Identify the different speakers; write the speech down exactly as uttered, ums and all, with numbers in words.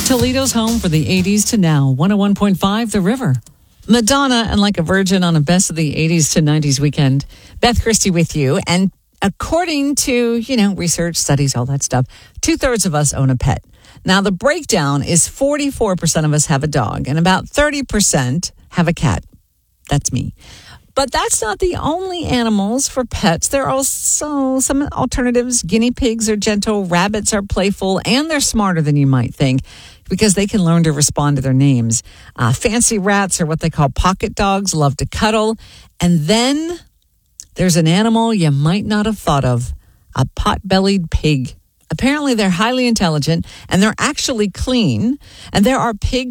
Speaker 1: Toledo's home for the eighties to now. one oh one point five The River. Madonna and Like a Virgin on a best of the eighties to nineties weekend. Beth Christie with you. And according to, you know, research, studies, all that stuff, two-thirds of us own a pet. Now, the breakdown is forty-four percent of us have a dog and about thirty percent have a cat. That's me. But that's not the only animals for pets. There are also some alternatives. Guinea pigs are gentle, rabbits are playful, and they're smarter than you might think because they can learn to respond to their names. Uh, fancy rats are what they call pocket dogs, love to cuddle. And then there's an animal you might not have thought of, a pot-bellied pig. Apparently, they're highly intelligent, and they're actually clean. And there are pig